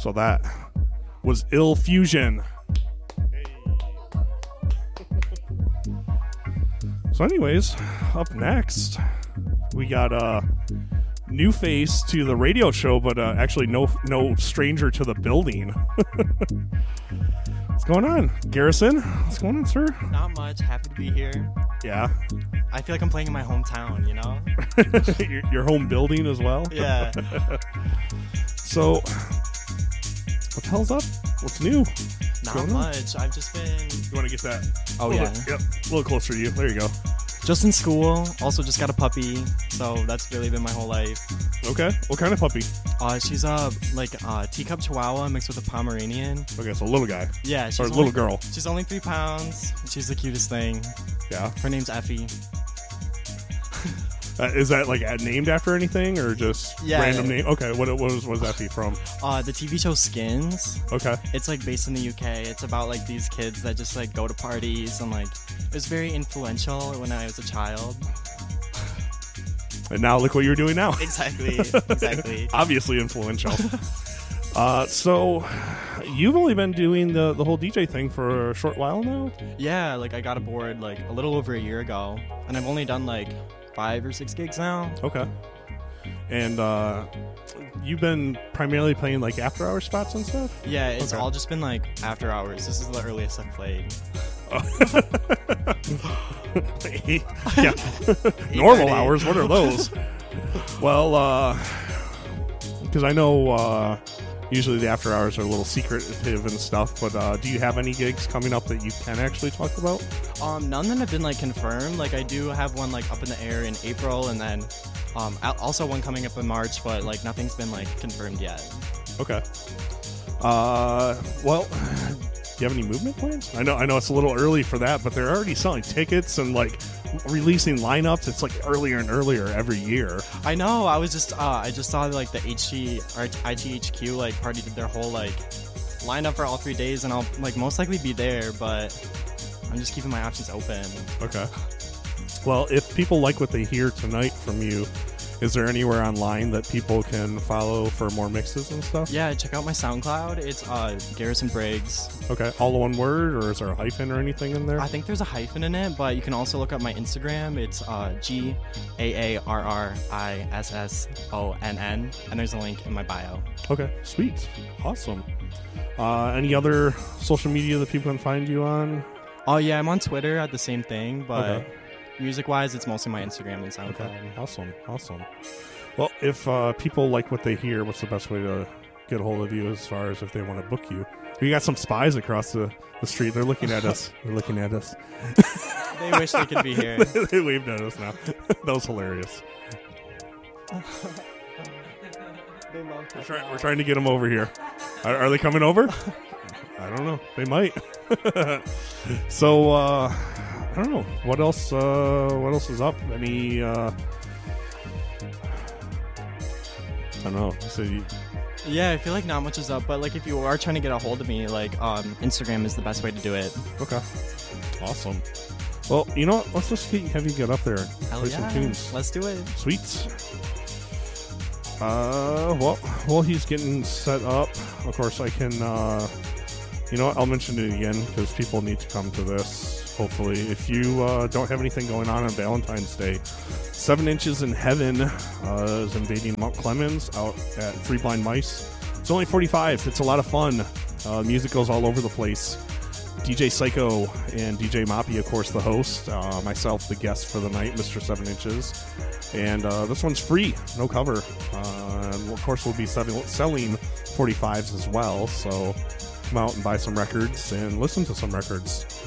So that was Ill Fusion. So anyways, up next, we got a new face to the radio show, but actually no stranger to the building. What's going on, Garrison? What's going on, sir? Not much. Happy to be here. Yeah. I feel like I'm playing in my hometown, you know? your home building as well? Yeah. So, what the hell's up? What's new? Not much. I've just been... You want to get that? Oh, yeah. Yep. A little closer to you. There you go. Just in school. Also just got a puppy. So that's really been my whole life. Okay. What kind of puppy? She's a teacup chihuahua mixed with a Pomeranian. Okay, it's a little guy. Yeah. Or a little girl. She's only 3 pounds. She's the cutest thing. Yeah. Her name's Effie. Is that like named after anything or just random name? Okay, what was Effie from? The TV show Skins. Okay. It's like based in the UK. It's about like these kids that just like go to parties and like it was very influential when I was a child. And now look what you're doing now. Exactly. Obviously influential. So you've only been doing the whole DJ thing for a short while now? Yeah, like I got aboard like a little over a year ago, and I've only done like 5 or 6 gigs now. Okay. And you've been primarily playing like after hour spots and stuff? Yeah, it's all just been like after hours. This is the earliest I've played. Yeah. Normal hours, what are those? Well, because I know usually the after hours are a little secretive and stuff, but do you have any gigs coming up that you can actually talk about? None that have been like confirmed. Like I do have one like up in the air in April, and then also one coming up in March, but like nothing's been like confirmed yet. Okay. Well, do you have any movement plans? I know it's a little early for that, but they're already selling tickets and like releasing lineups. It's like earlier and earlier every year. I know. I just saw like the ITHQ like party did their whole like lineup for all 3 days, and I'll like most likely be there, but I'm just keeping my options open. Okay. Well, if people like what they hear tonight from you, is there anywhere online that people can follow for more mixes and stuff? Yeah, check out my SoundCloud. It's Garrison Briggs. Okay, all one word, or is there a hyphen or anything in there? I think there's a hyphen in it, but you can also look up my Instagram. It's GAARRISSONN, and there's a link in my bio. Okay, sweet. Awesome. Any other social media that people can find you on? Oh, yeah, I'm on Twitter at the same thing, but... Okay. Music-wise, it's mostly my Instagram and SoundCloud. Okay. Awesome. Well, if people like what they hear, what's the best way to get a hold of you as far as if they want to book you? We got some spies across the street. They're looking at us. They wish they could be here. They waved at us now. That was hilarious. We're trying to get them over here. Are they coming over? I don't know. They might. So, I don't know. What else is up? Any, I don't know. So yeah, I feel like not much is up, but like if you are trying to get a hold of me, like Instagram is the best way to do it. Okay. Awesome. Well, you know what? Let's just have you get up there and play some tunes. Let's do it. Sweet. Well, he's getting set up. Of course, I can, you know what? I'll mention it again because people need to come to this. Hopefully, if you don't have anything going on Valentine's Day, 7 Inches in Heaven is invading Mount Clemens out at Three Blind Mice. It's only 45. It's a lot of fun. Music goes all over the place. DJ Psycho and DJ Moppy, of course, the host. Myself, the guest for the night, Mr. 7 Inches. And this one's free, no cover. And of course, we'll be selling 45s as well. So come out and buy some records and listen to some records.